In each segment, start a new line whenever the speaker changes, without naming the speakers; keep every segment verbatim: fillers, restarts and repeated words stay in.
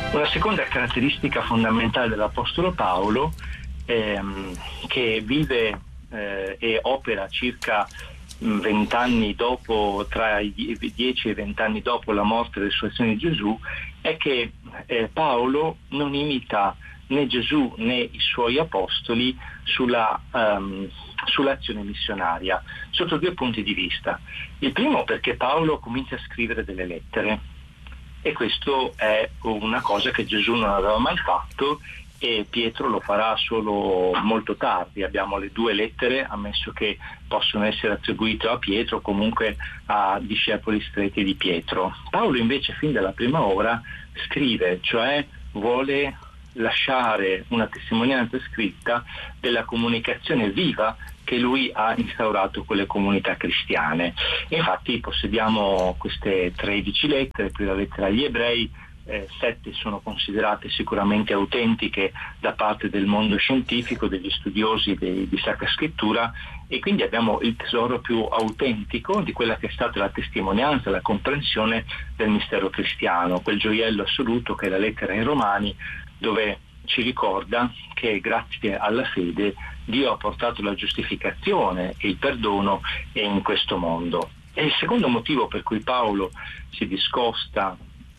Una seconda caratteristica fondamentale dell'Apostolo Paolo, ehm, che vive eh, e opera circa vent'anni dopo, tra i dieci e i vent'anni dopo la morte e resurrezione di Gesù, è che eh, Paolo non imita né Gesù né i suoi apostoli sulla, um, sull'azione missionaria, sotto due punti di vista. Il primo, perché Paolo comincia a scrivere delle lettere, e questo è una cosa che Gesù non aveva mai fatto, e Pietro lo farà solo molto tardi. Abbiamo le due lettere, ammesso che possono essere attribuite a Pietro, comunque a discepoli stretti di Pietro. Paolo invece fin dalla prima ora scrive, cioè vuole lasciare una testimonianza scritta della comunicazione viva che lui ha instaurato con le comunità cristiane. Infatti possediamo queste tredici lettere, più la lettera agli ebrei. Eh, sette sono considerate sicuramente autentiche da parte del mondo scientifico, degli studiosi di, di Sacra Scrittura, e quindi abbiamo il tesoro più autentico di quella che è stata la testimonianza, la comprensione del mistero cristiano, quel gioiello assoluto che è la lettera ai Romani, dove ci ricorda che grazie alla fede Dio ha portato la giustificazione e il perdono in questo mondo. E il secondo motivo per cui Paolo si discosta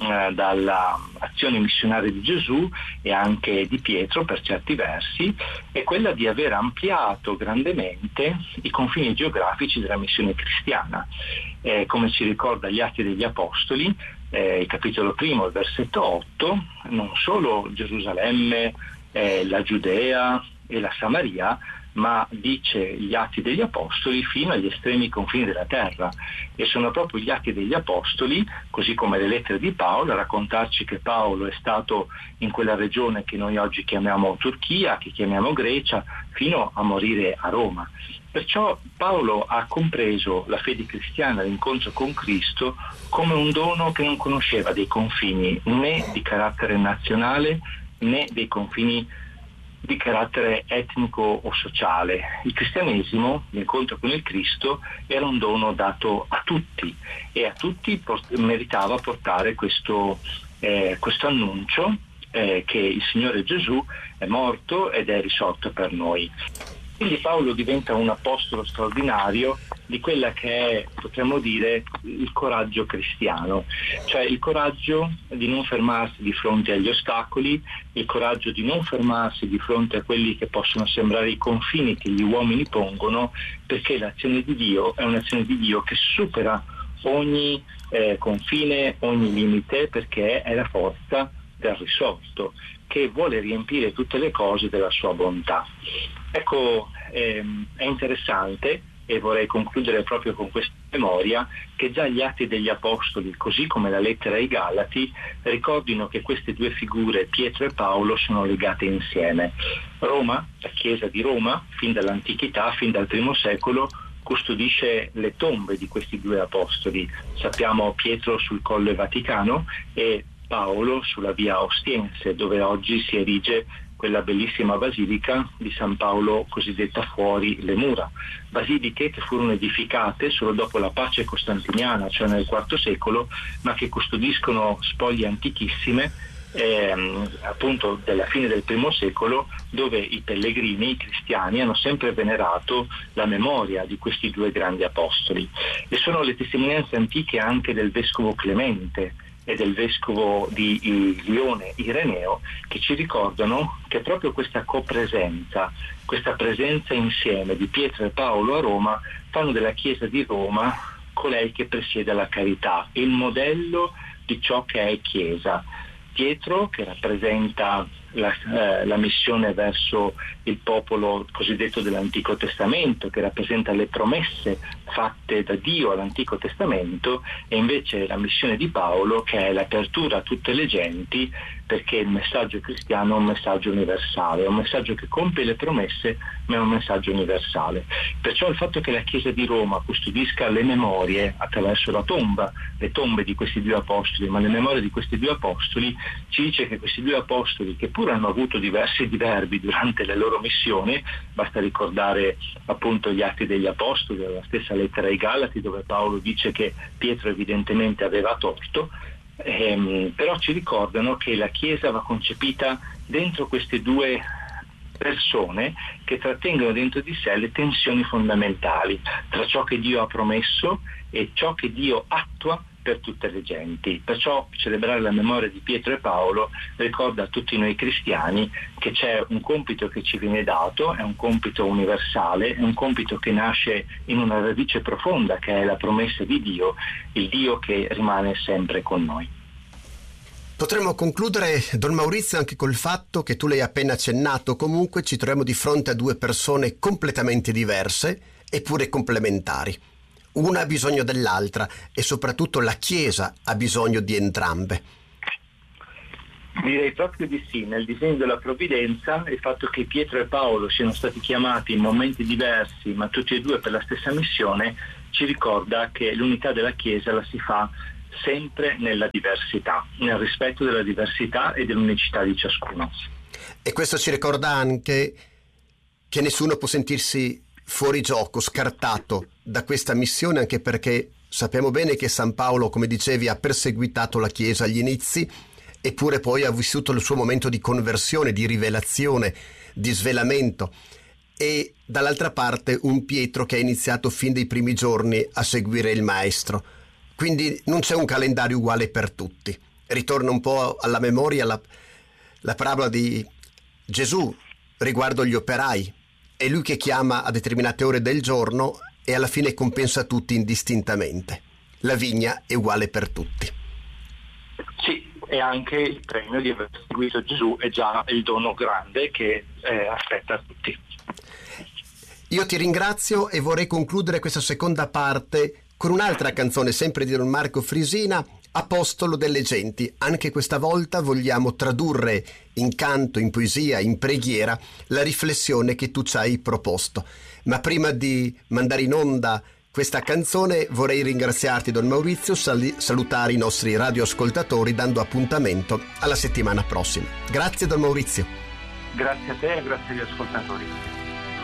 dall'azione missionaria di Gesù e anche di Pietro per certi versi è quella di aver ampliato grandemente i confini geografici della missione cristiana. Eh, come ci ricorda gli Atti degli Apostoli, eh, il capitolo primo, il versetto otto, non solo Gerusalemme, eh, la Giudea e la Samaria, ma dice gli Atti degli Apostoli fino agli estremi confini della terra, e sono proprio gli Atti degli Apostoli, così come le lettere di Paolo, a raccontarci che Paolo è stato in quella regione che noi oggi chiamiamo Turchia, che chiamiamo Grecia, fino a morire a Roma. Perciò Paolo ha compreso la fede cristiana, l'incontro con Cristo, come un dono che non conosceva dei confini né di carattere nazionale né dei confini di carattere etnico o sociale. Il cristianesimo, l'incontro con il Cristo, era un dono dato a tutti, e a tutti port- meritava portare questo, eh, questo annuncio eh, che il Signore Gesù è morto ed è risorto per noi. Quindi Paolo diventa un apostolo straordinario di quella che è, potremmo dire, il coraggio cristiano, cioè il coraggio di non fermarsi di fronte agli ostacoli, il coraggio di non fermarsi di fronte a quelli che possono sembrare i confini che gli uomini pongono, perché l'azione di Dio è un'azione di Dio che supera ogni eh, confine, ogni limite, perché è la forza del risorto, che vuole riempire tutte le cose della sua bontà. Ecco, ehm, è interessante, e vorrei concludere proprio con questa memoria, che già gli Atti degli Apostoli, così come la lettera ai Galati, ricordino che queste due figure, Pietro e Paolo, sono legate insieme. Roma, la Chiesa di Roma, fin dall'antichità, fin dal primo secolo, custodisce le tombe di questi due apostoli. Sappiamo Pietro sul Colle Vaticano e Paolo sulla via Ostiense, dove oggi si erige quella bellissima basilica di San Paolo cosiddetta fuori le mura. Basiliche che furono edificate solo dopo la pace costantiniana, cioè nel quarto secolo, ma che custodiscono spoglie antichissime, ehm, appunto della fine del primo secolo, dove i pellegrini, i cristiani, hanno sempre venerato la memoria di questi due grandi apostoli. E sono le testimonianze antiche anche del vescovo Clemente e del vescovo di Lione Ireneo, che ci ricordano che proprio questa copresenza, questa presenza insieme di Pietro e Paolo a Roma, fanno della Chiesa di Roma colei che presiede la carità, il modello di ciò che è Chiesa. Pietro, che rappresenta la, eh, la missione verso il popolo cosiddetto dell'Antico Testamento, che rappresenta le promesse fatte da Dio all'Antico Testamento, e invece la missione di Paolo, che è l'apertura a tutte le genti, perché il messaggio cristiano è un messaggio universale, è un messaggio che compie le promesse, ma è un messaggio universale. Perciò il fatto che la Chiesa di Roma custodisca le memorie attraverso la tomba, le tombe di questi due apostoli, ma le memorie di questi due apostoli, ci dice che questi due apostoli, che pur hanno avuto diversi diverbi durante le loro missioni, basta ricordare appunto gli Atti degli Apostoli, la stessa lettera ai Galati, dove Paolo dice che Pietro evidentemente aveva torto, ehm, però ci ricordano che la Chiesa va concepita dentro queste due persone che trattengono dentro di sé le tensioni fondamentali tra ciò che Dio ha promesso e ciò che Dio attua per tutte le genti. Perciò celebrare la memoria di Pietro e Paolo ricorda a tutti noi cristiani che c'è un compito che ci viene dato, è un compito universale, è un compito che nasce in una radice profonda che è la promessa di Dio, il Dio che rimane sempre con noi.
Potremmo concludere, Don Maurizio, anche col fatto che tu l'hai appena accennato, comunque ci troviamo di fronte a due persone completamente diverse eppure complementari. Una ha bisogno dell'altra e soprattutto la Chiesa ha bisogno di entrambe.
Direi proprio di sì. Nel disegno della provvidenza il fatto che Pietro e Paolo siano stati chiamati in momenti diversi ma tutti e due per la stessa missione ci ricorda che l'unità della Chiesa la si fa sempre nella diversità, nel rispetto della diversità e dell'unicità di ciascuno.
E questo ci ricorda anche che nessuno può sentirsi fuori gioco, scartato da questa missione, anche perché sappiamo bene che San Paolo, come dicevi, ha perseguitato la Chiesa agli inizi, eppure poi ha vissuto il suo momento di conversione, di rivelazione, di svelamento. E dall'altra parte un Pietro che ha iniziato fin dai primi giorni a seguire il Maestro. Quindi non c'è un calendario uguale per tutti. Ritorna un po' alla memoria la, la parabola di Gesù riguardo gli operai. È lui che chiama a determinate ore del giorno e alla fine compensa tutti indistintamente. La vigna è uguale per tutti.
Sì, e anche il premio di aver seguito Gesù è già il dono grande che eh, aspetta tutti.
Io ti ringrazio e vorrei concludere questa seconda parte con un'altra canzone, sempre di Don Marco Frisina, Apostolo delle genti. Anche questa volta vogliamo tradurre in canto, in poesia, in preghiera la riflessione che tu ci hai proposto. Ma prima di mandare in onda questa canzone vorrei ringraziarti, Don Maurizio, sal- salutare i nostri radioascoltatori dando appuntamento alla settimana prossima. Grazie, Don Maurizio.
Grazie a te e grazie agli ascoltatori.